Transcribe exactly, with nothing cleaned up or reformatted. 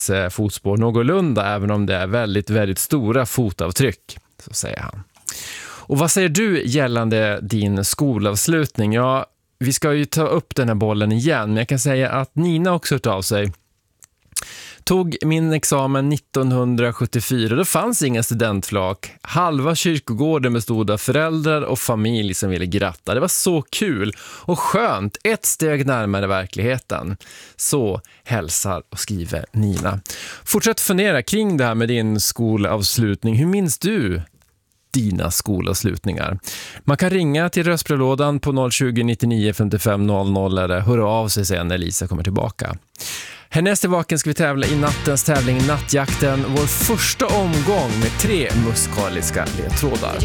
eh, fotspår någorlunda, även om det är väldigt, väldigt stora fotavtryck, så säger han. Och vad säger du gällande din skolavslutning? Ja, vi ska ju ta upp den här bollen igen, men jag kan säga att Nina också hört av sig. Tog min examen nittonhundrasjuttiofyra, då fanns inga studentflak. Halva kyrkogården bestod av föräldrar och familj som ville gratta. Det var så kul och skönt, ett steg närmare verkligheten. Så hälsar och skriver Nina. Fortsätt fundera kring det här med din skolavslutning. Hur minns du dina skolavslutningar? Man kan ringa till röstbrevlådan på noll tjugo, nittionio, femtiofem, noll noll eller höra av sig sen när Lisa kommer tillbaka. Härnäst i vaken ska vi tävla i nattens tävling Nattjakten, vår första omgång med tre musikaliska ledtrådar.